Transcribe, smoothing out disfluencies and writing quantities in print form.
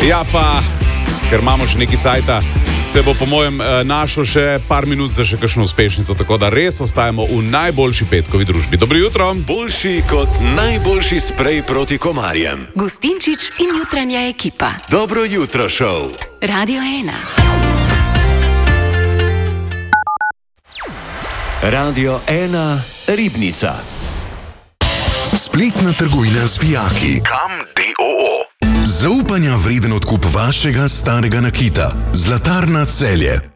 Ja, pa, ker imamo še nekaj cajta, se bo po mojem našlo še par minut za še kakšno uspešnico, tako da res ostajamo v najboljši petkovi družbi. Dobro jutro. Boljši kot najboljši sprej proti komarjem. Gustinčič in jutranja ekipa. Dobro jutro, šov. Radio 1. Radio 1 Ribnica. Spletna trgovina z vijaki. Kam.do. Zaupanja vreden odkup vašega starega nakita. Zlatarna Celje.